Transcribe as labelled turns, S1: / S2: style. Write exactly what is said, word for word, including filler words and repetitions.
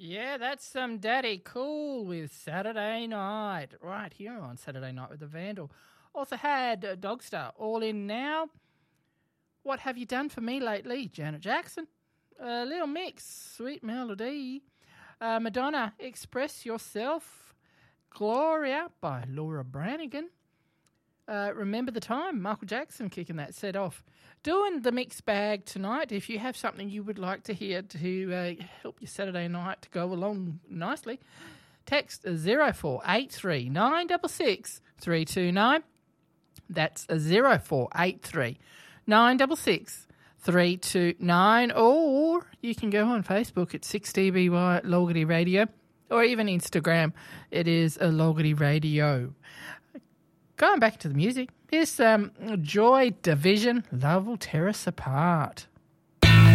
S1: Yeah, that's some um, Daddy Cool with Saturday Night. Right here on Saturday Night with the Vandal. Also had uh, Dogstar, All In Now. What Have You Done For Me Lately? Janet Jackson. Uh, Little Mix, Sweet Melody. Uh, Madonna, Express Yourself. Gloria by Laura Branigan. Uh, Remember the Time, Michael Jackson kicking that set off. Doing the mixed bag tonight. If you have something you would like to hear to uh, help your Saturday night to go along nicely, text zero four eight three nine six six three two nine. That's zero four eight three nine six six three two nine. Or you can go on Facebook at six D B Y Lolgity Radio, or even Instagram. It is a Lolgity Radio. Going back to the music, here's um, Joy Division, Love Will Tear Us Apart.